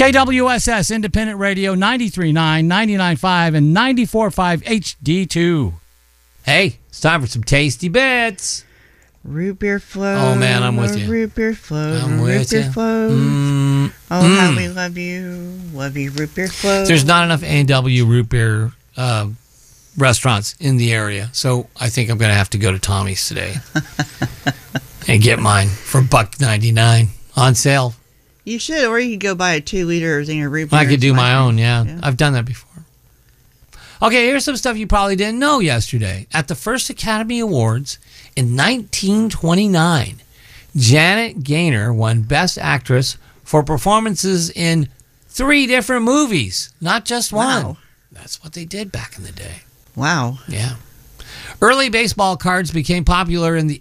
KWSS Independent Radio 93.9, 99.5, and 94.5 HD2. Hey, it's time for some tasty bits. Root beer float. Oh, man, I'm with you. Root beer float. I'm with you. Oh, how we love you. Love you, root beer float. There's not enough A&W root beer restaurants in the area, so I think I'm going to have to go to Tommy's today and get mine for $1.99 on sale. You should, or you could go buy a 2-liter thing of root beer. I could do my own, yeah. I've done that before. Okay, here's some stuff you probably didn't know yesterday. At the first Academy Awards in 1929, Janet Gaynor won Best Actress for performances in 3 different movies, not just one. Wow. That's what they did back in the day. Wow. Yeah. Early baseball cards became popular in the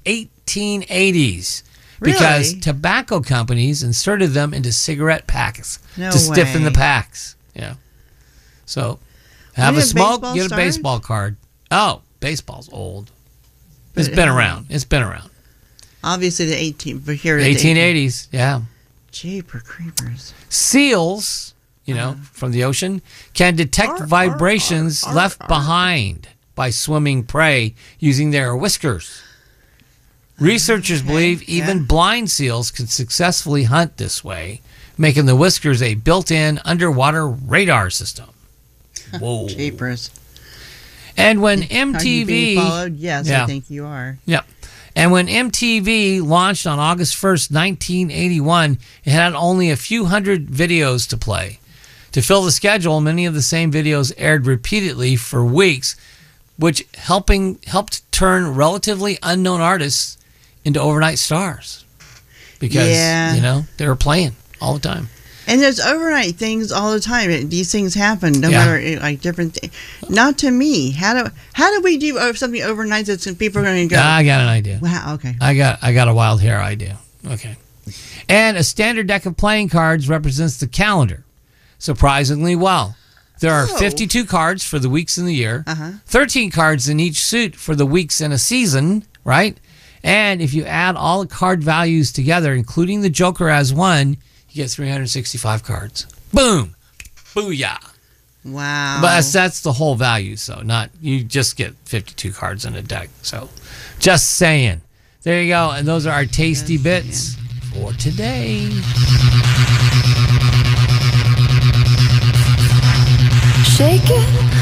1880s because Really? tobacco companies inserted them into cigarette packs No to stiffen way. the packs. Yeah. So have When a did smoke, baseball get a start? baseball card. Oh, baseball's old. It's been around. It's been around. Obviously the 1880s, yeah. Jeeper creepers. Seals, from the ocean, can detect vibrations left behind by swimming prey using their whiskers. Researchers believe even blind seals can successfully hunt this way, making the whiskers a built-in underwater radar system. Whoa. Jeepers. And when Are you MTV... being followed? Yes, Yeah. I think you are. Yep. And when MTV launched on August 1st, 1981, it had only a few hundred videos to play. To fill the schedule, many of the same videos aired repeatedly for weeks, which helped turn relatively unknown artists into overnight stars. Because, they were playing all the time. And there's overnight things all the time. These things happen, no Yeah. matter like different. Not to me. How do we do something overnight that some people are going to go? I got an idea. Wow. Okay. I got a wild hair idea. Okay. And a standard deck of playing cards represents the calendar. Surprisingly well. There are 52 cards for the weeks in the year, 13 cards in each suit for the weeks in a season, right? And if you add all the card values together, including the Joker as one, you get 365 cards. Boom. Booyah. Wow. But that's the whole value, so not you just get 52 cards in a deck. So just saying. There you go. And those are our tasty bits for today. Shake it.